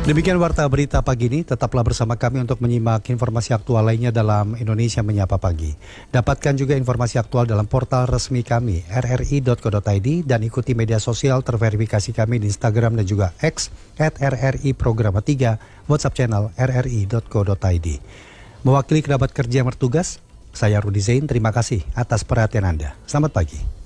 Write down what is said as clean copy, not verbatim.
Demikian Warta Berita Pagi ini, tetaplah bersama kami untuk menyimak informasi aktual lainnya dalam Indonesia Menyapa Pagi. Dapatkan juga informasi aktual dalam portal resmi kami, rri.co.id, dan ikuti media sosial terverifikasi kami di Instagram dan juga X, @RRI Programa 3, WhatsApp channel rri.co.id. Mewakili kerabat kerja yang bertugas, saya Rudi Zain, terima kasih atas perhatian Anda. Selamat pagi.